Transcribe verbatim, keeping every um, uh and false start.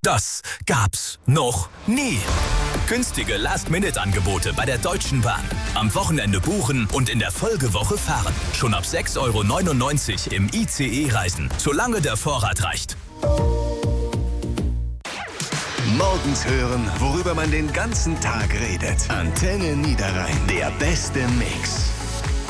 Das gab's noch nie. Günstige Last-Minute-Angebote bei der Deutschen Bahn. Am Wochenende buchen und in der Folgewoche fahren. Schon ab sechs Euro neunundneunzig im I C E-Reisen, solange der Vorrat reicht. Morgens hören, worüber man den ganzen Tag redet. Antenne Niederrhein. Der beste Mix.